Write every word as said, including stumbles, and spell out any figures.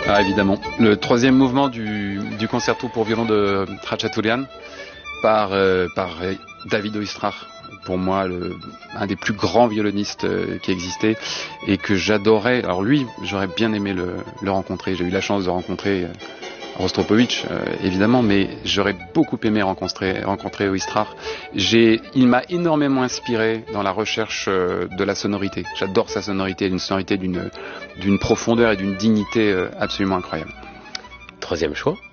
Ah, évidemment. Le troisième mouvement du, du concerto pour violon de Khachaturian par, euh, par David Oistrakh. Pour moi, le, un des plus grands violonistes euh, qui existait et que j'adorais. Alors lui, j'aurais bien aimé le, le rencontrer. J'ai eu la chance de rencontrer euh, Rostropovitch, euh, évidemment, mais j'aurais beaucoup aimé rencontrer, rencontrer Oistrakh. J'ai, il m'a énormément inspiré dans la recherche euh, de la sonorité. J'adore sa sonorité, une sonorité d'une, d'une profondeur et d'une dignité euh, absolument incroyable. Troisième choix.